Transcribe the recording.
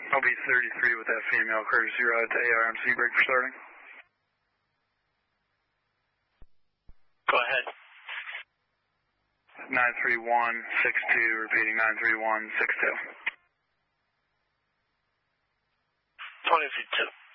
I'll be 33 with that female courtesy ride to ARMC break for starting. Go ahead. 93162, repeating 93162. 22.